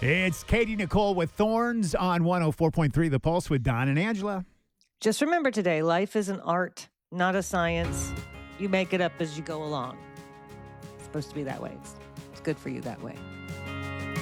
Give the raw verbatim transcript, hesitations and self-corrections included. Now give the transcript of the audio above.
It's Katie Nicole with Thorns on one oh four point three The Pulse with Don and Angela. Just remember today, life is an art, not a science. You make it up as you go along. It's supposed to be that way. It's, it's good for you that way.